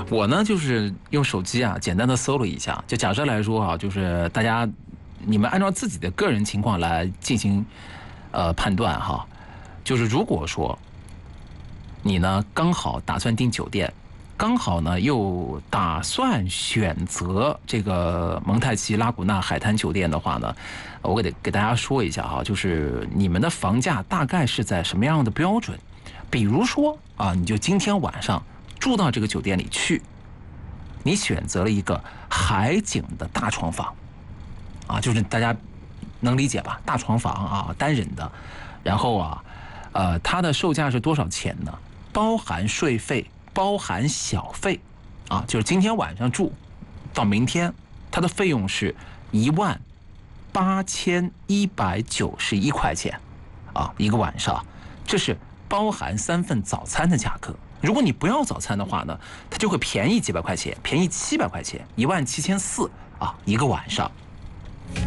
我呢就是用手机啊简单的搜了一下，就假设来说啊，就是大家你们按照自己的个人情况来进行判断哈。就是如果说你呢刚好打算订酒店，刚好呢又打算选择这个蒙太奇拉古纳海滩酒店的话呢，我给大家说一下哈，就是你们的房价大概是在什么样的标准？比如说啊，你就今天晚上住到这个酒店里去，你选择了一个海景的大床房，啊，就是大家能理解吧？大床房啊，单人的，然后啊，它的售价是多少钱呢？包含税费，包含小费，啊，就是今天晚上住到明天，它的费用是18191块钱，啊，一个晚上，这是包含3份早餐的价格。如果你不要早餐的话呢，它就会便宜几百块钱，便宜700块钱，17400啊，一个晚上。